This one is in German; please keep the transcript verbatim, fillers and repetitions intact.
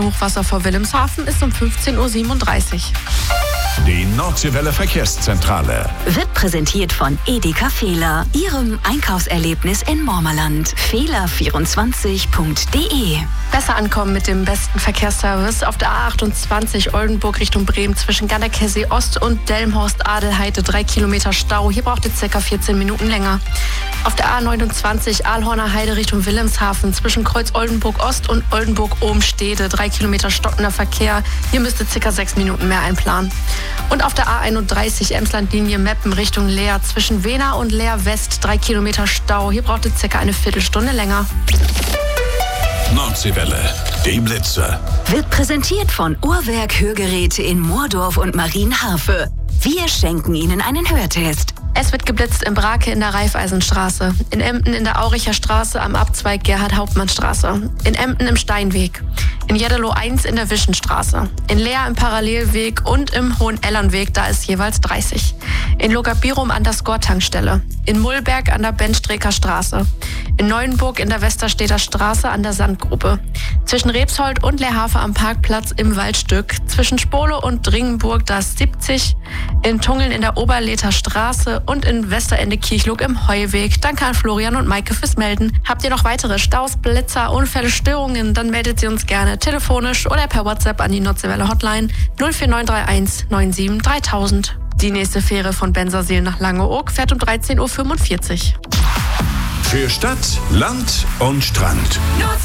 Hochwasser vor Wilhelmshaven ist um fünfzehn Uhr siebenunddreißig. Die Nordseewelle Verkehrszentrale wird präsentiert von Edeka Fehler, Ihrem Einkaufserlebnis in Mormerland. Fehler vierundzwanzig punkt de. Besser ankommen mit dem besten Verkehrsservice auf der A achtundzwanzig Oldenburg Richtung Bremen zwischen Ganderkessee Ost und Delmhorst-Adelheide. Drei Kilometer Stau. Hier braucht ihr circa vierzehn Minuten länger. Auf der A neunundzwanzig Aalhorner Heide Richtung Wilhelmshaven zwischen Kreuz Oldenburg Ost und Oldenburg Ohmstede. Drei Kilometer stockender Verkehr. Hier müsst ihr circa sechs Minuten mehr einplanen. Und auf der A einunddreißig Emslandlinie Meppen Richtung Leer zwischen Wena und Leer West. Drei Kilometer Stau. Hier braucht ihr circa eine Viertelstunde länger. Nordseewelle, die Blitze. Wird präsentiert von Uhrwerk Hörgeräte in Moordorf und Marienharfe. Wir schenken Ihnen einen Hörtest. Es wird geblitzt in Brake in der Raiffeisenstraße, in Emden in der Auricher Straße am Abzweig Gerhard-Hauptmann-Straße, in Emden im Steinweg, in Jeddelo eins in der Wischenstraße, in Leer im Parallelweg und im Hohenellernweg, da ist jeweils dreißig, in Logabirum an der Skor-Tankstelle, in Mullberg an der Benstreker Straße, in Neuenburg in der Westerstedter Straße an der Sandgrube, zwischen Rebsold und Leerhafe am Parkplatz im Waldstück, zwischen Spole und Dringenburg, da ist siebzig, in Tungeln in der Oberlether Straße und in Westerende-Kirchloh im Heuweg. Danke an Florian und Maike fürs Melden. Habt ihr noch weitere Staus, Blitzer, Unfälle, Störungen, dann meldet sie uns gerne telefonisch oder per WhatsApp an die Nordseewelle Hotline null vier neun drei eins neun sieben dreitausend. Die nächste Fähre von Bensersiel nach Langeoog fährt um dreizehn Uhr fünfundvierzig. Für Stadt, Land und Strand.